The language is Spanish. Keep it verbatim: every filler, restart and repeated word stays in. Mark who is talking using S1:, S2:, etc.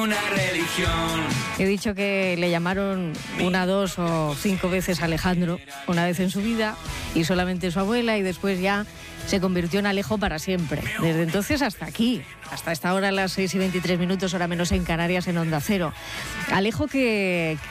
S1: Una religión.
S2: He dicho que le llamaron una, dos o cinco veces Alejandro, una vez en su vida y solamente su abuela, y después ya se convirtió en Alejo para siempre. Desde entonces hasta aquí, hasta esta hora, las seis y veintitrés minutos, hora menos en Canarias, en Onda Cero. Alejo que...